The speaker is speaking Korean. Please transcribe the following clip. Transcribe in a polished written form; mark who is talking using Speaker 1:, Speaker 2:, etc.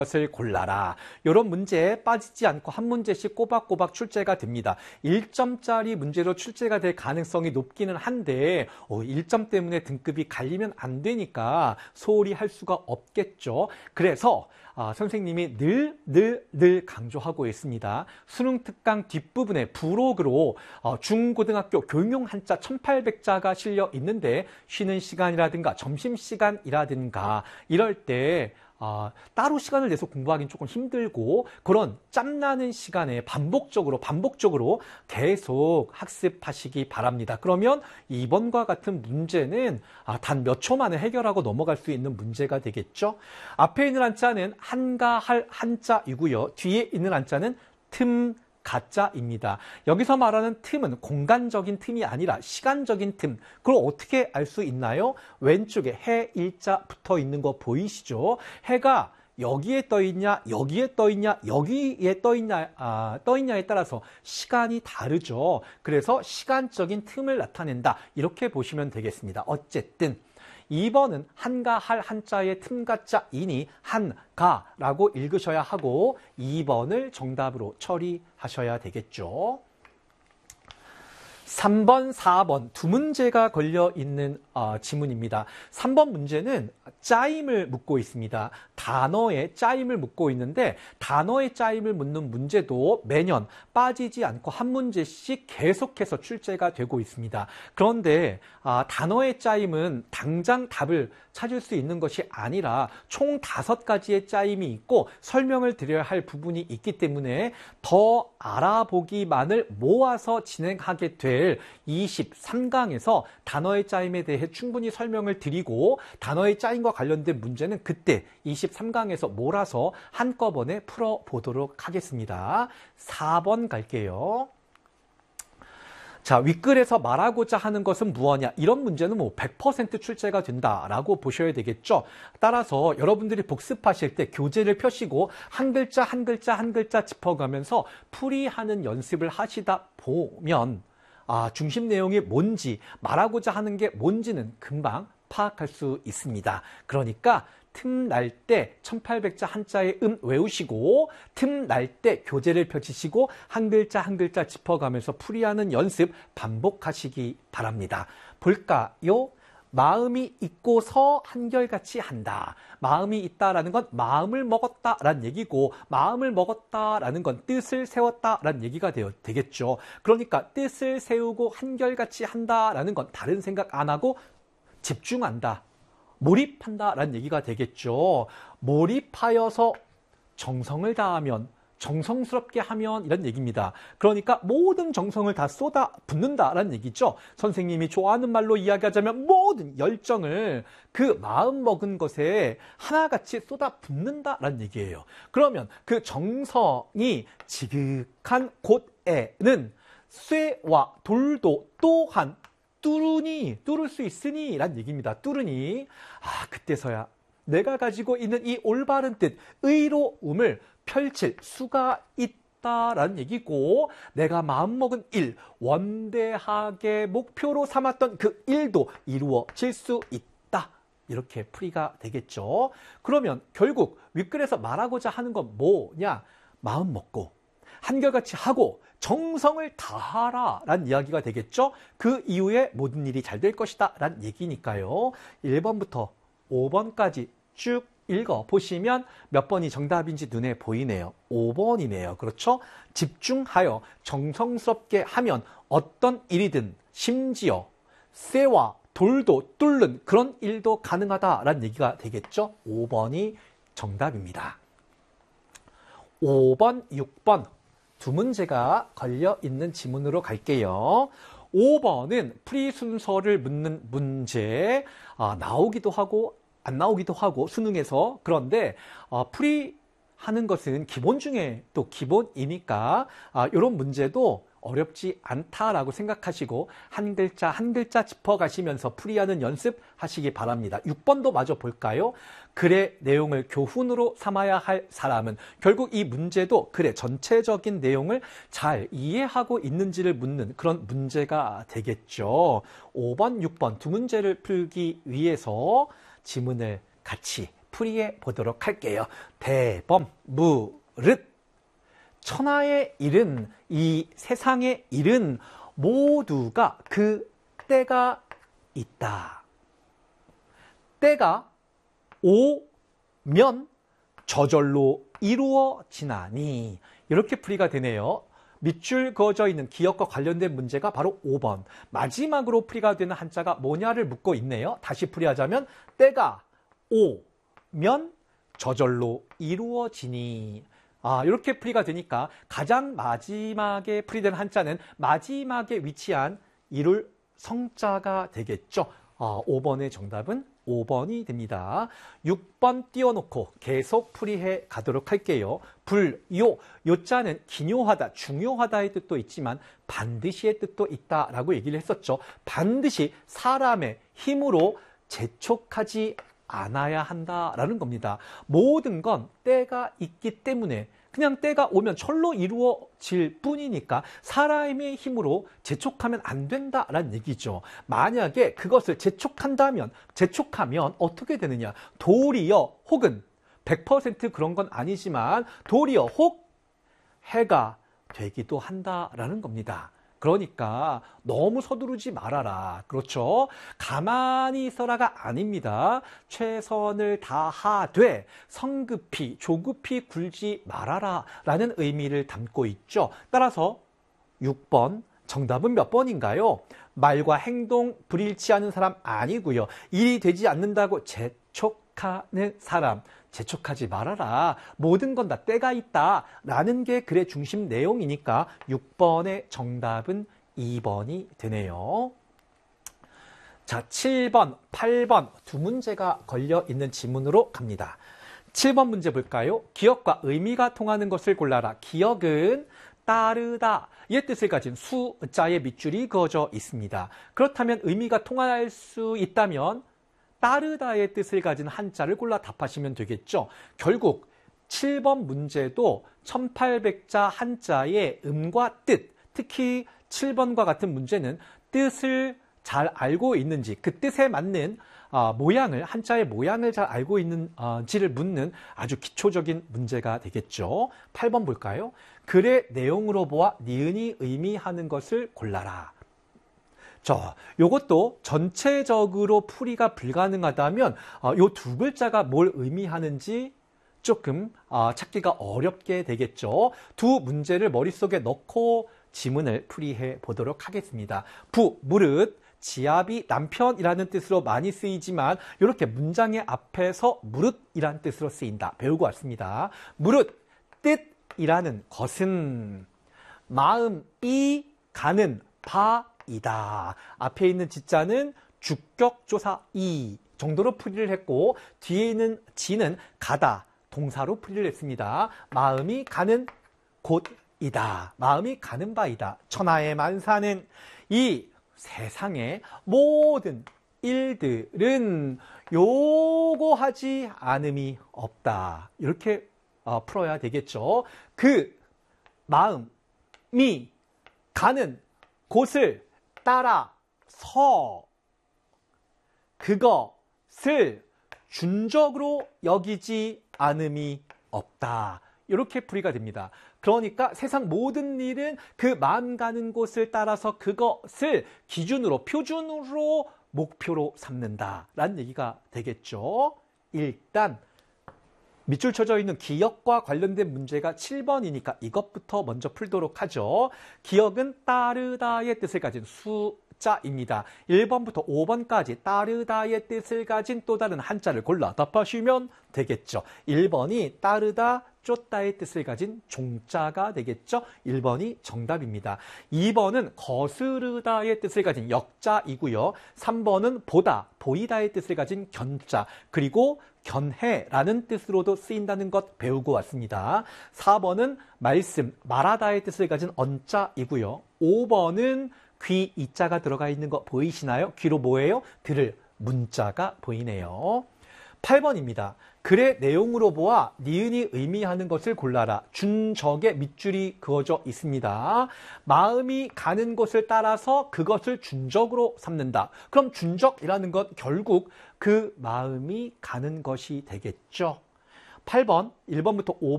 Speaker 1: 것을 골라라. 이런 문제에 빠지지 않고 한 문제씩 꼬박꼬박 출제가 됩니다. 1점짜리 문제로 출제가 될 가능성이 높기는 한데 1점 때문에 등급이 갈리면 안 되니까 소홀히 할 수가 없겠죠. 그래서 선생님이 늘 강조하고 있습니다. 수능 특강 뒷부분에 부록으로 중고등학교 교육용 한자 1800자가 실려 있는데 쉬는 시간이라든가 점심시간이라든가 이럴 때 따로 시간을 내서 공부하기는 조금 힘들고 그런 짬나는 시간에 반복적으로 계속 학습하시기 바랍니다. 그러면 이번과 같은 문제는 단 몇 초 만에 해결하고 넘어갈 수 있는 문제가 되겠죠. 앞에 있는 한자는 한가할 한자이고요. 뒤에 있는 한자는 틈 가짜입니다. 여기서 말하는 틈은 공간적인 틈이 아니라 시간적인 틈. 그걸 어떻게 알 수 있나요? 왼쪽에 해 일자 붙어 있는 거 보이시죠? 해가 여기에 떠 있냐, 여기에 떠 있냐, 여기에 떠 있냐에 따라서 시간이 다르죠. 그래서 시간적인 틈을 나타낸다. 이렇게 보시면 되겠습니다. 어쨌든 2번은 한가할 한자의 틈가짜이니 한가라고 읽으셔야 하고 2번을 정답으로 처리하셔야 되겠죠. 3번, 4번 두 문제가 걸려있는 지문입니다. 3번 문제는 짜임을 묻고 있습니다. 단어의 짜임을 묻고 있는데 단어의 짜임을 묻는 문제도 매년 빠지지 않고 한 문제씩 계속해서 출제가 되고 있습니다. 그런데 단어의 짜임은 당장 답을 찾을 수 있는 것이 아니라 총 5가지의 짜임이 있고 설명을 드려야 할 부분이 있기 때문에 더 알아보기만을 모아서 진행하게 될 23강에서 단어의 짜임에 대해 충분히 설명을 드리고 단어의 짜임과 관련된 문제는 그때 23강에서 몰아서 한꺼번에 풀어보도록 하겠습니다. 4번 갈게요. 자, 윗글에서 말하고자 하는 것은 무엇이냐? 이런 문제는 100% 출제가 된다라고 보셔야 되겠죠. 따라서 여러분들이 복습하실 때 교재를 펴시고 한 글자 한 글자 한 글자 짚어가면서 풀이하는 연습을 하시다 보면 중심 내용이 뭔지, 말하고자 하는 게 뭔지는 금방 파악할 수 있습니다. 그러니까 틈 날 때 1800자 한자의 외우시고 틈 날 때 교재를 펼치시고 한 글자 한 글자 짚어가면서 풀이하는 연습 반복하시기 바랍니다. 볼까요? 마음이 있고서 한결같이 한다. 마음이 있다라는 건 마음을 먹었다라는 얘기고 마음을 먹었다라는 건 뜻을 세웠다라는 얘기가 되겠죠. 그러니까 뜻을 세우고 한결같이 한다라는 건 다른 생각 안 하고 집중한다. 몰입한다라는 얘기가 되겠죠. 몰입하여서 정성을 다하면 정성스럽게 하면 이런 얘기입니다. 그러니까 모든 정성을 다 쏟아 붓는다라는 얘기죠. 선생님이 좋아하는 말로 이야기하자면 모든 열정을 그 마음 먹은 것에 하나같이 쏟아 붓는다라는 얘기예요. 그러면 그 정성이 지극한 곳에는 쇠와 돌도 또한 뚫을 수 있으니 라는 얘기입니다. 뚫으니 그때서야 내가 가지고 있는 이 올바른 뜻, 의로움을 펼칠 수가 있다라는 얘기고 내가 마음먹은 일, 원대하게 목표로 삼았던 그 일도 이루어질 수 있다. 이렇게 풀이가 되겠죠. 그러면 결국 윗글에서 말하고자 하는 건 뭐냐? 마음 먹고 한결같이 하고 정성을 다하라 라는 이야기가 되겠죠. 그 이후에 모든 일이 잘 될 것이다 라는 얘기니까요. 1번부터 5번까지 쭉 읽어보시면 몇 번이 정답인지 눈에 보이네요. 5번이네요. 그렇죠? 집중하여 정성스럽게 하면 어떤 일이든 심지어 쇠와 돌도 뚫는 그런 일도 가능하다라는 얘기가 되겠죠. 5번이 정답입니다. 5번, 6번 두 문제가 걸려있는 지문으로 갈게요. 5번은 풀이 순서를 묻는 문제 나오기도 하고 안 나오기도 하고 수능에서 그런데 풀이하는 것은 기본 중에 또 기본이니까 이런 문제도 어렵지 않다라고 생각하시고 한 글자 한 글자 짚어가시면서 풀이하는 연습하시기 바랍니다. 6번도 마저 볼까요? 글의 내용을 교훈으로 삼아야 할 사람은 결국 이 문제도 글의 전체적인 내용을 잘 이해하고 있는지를 묻는 그런 문제가 되겠죠. 5번, 6번 두 문제를 풀기 위해서 지문을 같이 풀이해 보도록 할게요. 대범, 무릇. 천하의 일은, 이 세상의 일은 모두가 그 때가 있다. 때가 오면 저절로 이루어지나니. 이렇게 풀이가 되네요. 밑줄 그어져 있는 기억과 관련된 문제가 바로 5번. 마지막으로 풀이가 되는 한자가 뭐냐를 묻고 있네요. 다시 풀이하자면 때가 오면 저절로 이루어지니. 이렇게 풀이가 되니까 가장 마지막에 풀이된 한자는 마지막에 위치한 이룰 성자가 되겠죠. 5번의 정답은 5번이 됩니다. 6번 띄워놓고 계속 풀이해 가도록 할게요. 불요, 요자는 기묘하다, 중요하다의 뜻도 있지만 반드시의 뜻도 있다라고 얘기를 했었죠. 반드시 사람의 힘으로 재촉하지 않아야 한다라는 겁니다. 모든 건 때가 있기 때문에 그냥 때가 오면 철로 이루어질 뿐이니까 사람의 힘으로 재촉하면 안 된다라는 얘기죠. 만약에 그것을 재촉하면 어떻게 되느냐. 도리어 혹은 100% 그런 건 아니지만 도리어 혹 해가 되기도 한다라는 겁니다. 그러니까 너무 서두르지 말아라. 그렇죠? 가만히 있어라가 아닙니다. 최선을 다하되 성급히 조급히 굴지 말아라 라는 의미를 담고 있죠. 따라서 6번 정답은 몇 번인가요? 말과 행동 불일치하는 사람 아니고요. 일이 되지 않는다고 재촉하는 사람. 재촉하지 말아라. 모든 건 다 때가 있다. 라는 게 글의 중심 내용이니까 6번의 정답은 2번이 되네요. 자, 7번, 8번 두 문제가 걸려 있는 지문으로 갑니다. 7번 문제 볼까요? 기억과 의미가 통하는 것을 골라라. 기억은 따르다 의 뜻을 가진 수자의 밑줄이 그어져 있습니다. 그렇다면 의미가 통할 수 있다면 따르다의 뜻을 가진 한자를 골라 답하시면 되겠죠. 결국 7번 문제도 1800자 한자의 음과 뜻, 특히 7번과 같은 문제는 뜻을 잘 알고 있는지, 그 뜻에 맞는 모양을, 한자의 모양을 잘 알고 있는지를 묻는 아주 기초적인 문제가 되겠죠. 8번 볼까요? 글의 내용으로 보아 니은이 의미하는 것을 골라라. 요것도 전체적으로 풀이가 불가능하다면 요 두 글자가 뭘 의미하는지 조금 찾기가 어렵게 되겠죠. 두 문제를 머릿속에 넣고 지문을 풀이해 보도록 하겠습니다. 부, 무릇, 지압이 남편이라는 뜻으로 많이 쓰이지만 이렇게 문장의 앞에서 무릇이라는 뜻으로 쓰인다. 배우고 왔습니다. 무릇, 뜻이라는 것은 마음이 가는 바이다. 앞에 있는 지자는 주격조사 이 정도로 풀이를 했고 뒤에 있는 지는 가다 동사로 풀이를 했습니다. 마음이 가는 곳이다. 마음이 가는 바이다. 천하의 만사는 이 세상의 모든 일들은 요구하지 않음이 없다. 이렇게 풀어야 되겠죠. 그 마음이 가는 곳을 따라서 그것을 준적으로 여기지 않음이 없다. 이렇게 풀이가 됩니다. 그러니까 세상 모든 일은 그 마음 가는 곳을 따라서 그것을 기준으로, 표준으로 목표로 삼는다라는 얘기가 되겠죠. 일단 밑줄 쳐져 있는 기억과 관련된 문제가 7번이니까 이것부터 먼저 풀도록 하죠. 기억은 따르다의 뜻을 가진 숫자입니다. 1번부터 5번까지 따르다의 뜻을 가진 또 다른 한자를 골라 답하시면 되겠죠. 1번이 따르다, 쫓다의 뜻을 가진 종자가 되겠죠. 1번이 정답입니다. 2번은 거스르다의 뜻을 가진 역자이고요. 3번은 보다, 보이다의 뜻을 가진 견자, 그리고 견해라는 뜻으로도 쓰인다는 것 배우고 왔습니다. 4번은 말씀, 말하다의 뜻을 가진 언자이고요. 5번은 귀, 이자가 들어가 있는 거 보이시나요? 귀로 뭐예요? 들을 문자가 보이네요. 8번입니다. 글의 내용으로 보아 니은이 의미하는 것을 골라라. 준적에 밑줄이 그어져 있습니다. 마음이 가는 곳을 따라서 그것을 준적으로 삼는다. 그럼 준적이라는 것 결국 그 마음이 가는 것이 되겠죠. 8번, 1번부터